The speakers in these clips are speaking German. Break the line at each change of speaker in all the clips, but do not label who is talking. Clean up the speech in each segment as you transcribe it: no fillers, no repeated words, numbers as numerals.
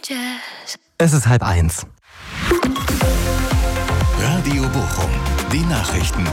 Es ist 12:30.
Radio Bochum, die Nachrichten.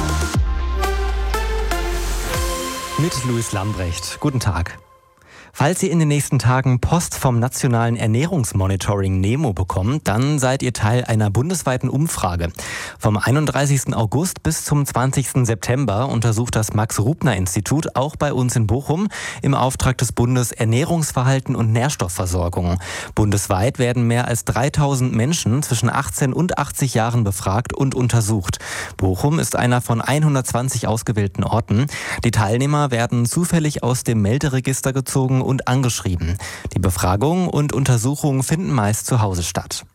Mit Louis Lambrecht. Guten Tag. Falls ihr in den nächsten Tagen Post vom Nationalen Ernährungsmonitoring NEMO bekommt, dann seid ihr Teil einer bundesweiten Umfrage. Vom 31. August bis zum 20. September untersucht das Max-Rubner-Institut auch bei uns in Bochum im Auftrag des Bundes Ernährungsverhalten und Nährstoffversorgung. Bundesweit werden mehr als 3000 Menschen zwischen 18 und 80 Jahren befragt und untersucht. Bochum ist einer von 120 ausgewählten Orten. Die Teilnehmer werden zufällig aus dem Melderegister gezogen und angeschrieben. Die Befragung und Untersuchungen finden meist zu Hause statt.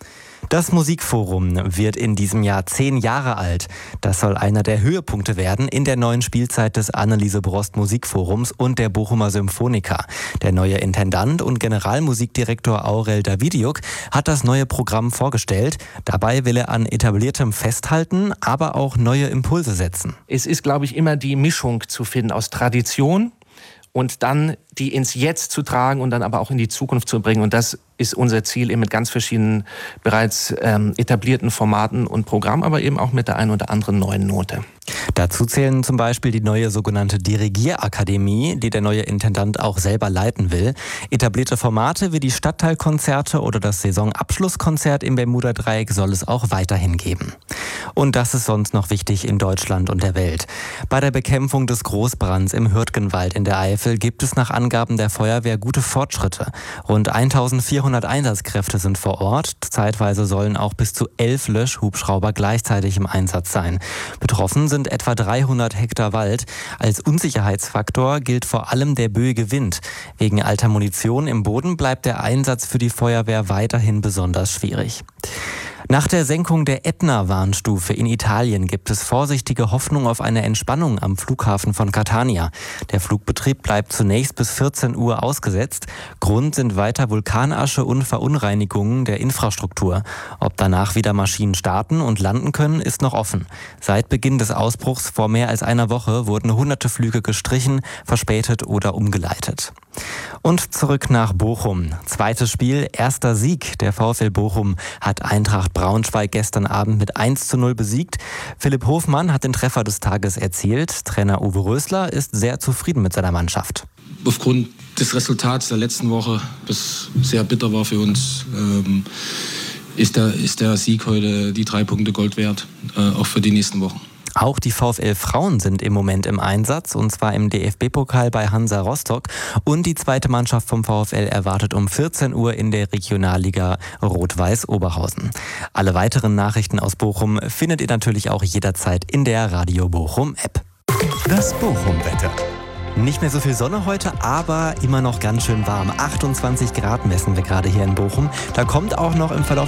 Das Musikforum wird in diesem Jahr 10 Jahre alt. Das soll einer der Höhepunkte werden in der neuen Spielzeit des Anneliese Brost Musikforums und der Bochumer Symphoniker. Der neue Intendant und Generalmusikdirektor Aurel Davidiuk hat das neue Programm vorgestellt. Dabei will er an etabliertem festhalten, aber auch neue Impulse setzen.
Es ist, glaube ich, immer die Mischung zu finden aus Tradition und dann die ins Jetzt zu tragen und dann aber auch in die Zukunft zu bringen. Und das ist unser Ziel eben mit ganz verschiedenen bereits etablierten Formaten und Programmen, aber eben auch mit der einen oder anderen neuen Note.
Dazu zählen zum Beispiel die neue sogenannte Dirigierakademie, die der neue Intendant auch selber leiten will. Etablierte Formate wie die Stadtteilkonzerte oder das Saisonabschlusskonzert im Bermuda-Dreieck soll es auch weiterhin geben. Und das ist sonst noch wichtig in Deutschland und der Welt. Bei der Bekämpfung des Großbrands im Hürtgenwald in der Eifel gibt es nach Angaben der Feuerwehr gute Fortschritte. Rund 1400 Einsatzkräfte sind vor Ort. Zeitweise sollen auch bis zu 11 Löschhubschrauber gleichzeitig im Einsatz sein. Betroffen sind etwa 300 Hektar Wald. Als Unsicherheitsfaktor gilt vor allem der böige Wind. Wegen alter Munition im Boden bleibt der Einsatz für die Feuerwehr weiterhin besonders schwierig. Nach der Senkung der Ätna-Warnstufe in Italien gibt es vorsichtige Hoffnung auf eine Entspannung am Flughafen von Catania. Der Flugbetrieb bleibt zunächst bis 14 Uhr ausgesetzt. Grund sind weiter Vulkanasche und Verunreinigungen der Infrastruktur. Ob danach wieder Maschinen starten und landen können, ist noch offen. Seit Beginn des Ausbruchs vor mehr als einer Woche wurden hunderte Flüge gestrichen, verspätet oder umgeleitet. Und zurück nach Bochum. Zweites Spiel, erster Sieg. Der VfL Bochum hat Eintracht Braunschweig gestern Abend mit 1:0 besiegt. Philipp Hofmann hat den Treffer des Tages erzielt. Trainer Uwe Rösler ist sehr zufrieden mit seiner Mannschaft.
Aufgrund des Resultats der letzten Woche, das sehr bitter war für uns, ist der Sieg heute die 3 Punkte Gold wert, auch für die nächsten Wochen.
Auch die VfL-Frauen sind im Moment im Einsatz, und zwar im DFB-Pokal bei Hansa Rostock. Und die zweite Mannschaft vom VfL erwartet um 14 Uhr in der Regionalliga Rot-Weiß Oberhausen. Alle weiteren Nachrichten aus Bochum findet ihr natürlich auch jederzeit in der Radio Bochum App.
Das Bochum-Wetter.
Nicht mehr so viel Sonne heute, aber immer noch ganz schön warm. 28 Grad messen wir gerade hier in Bochum. Da kommt auch noch im Verlauf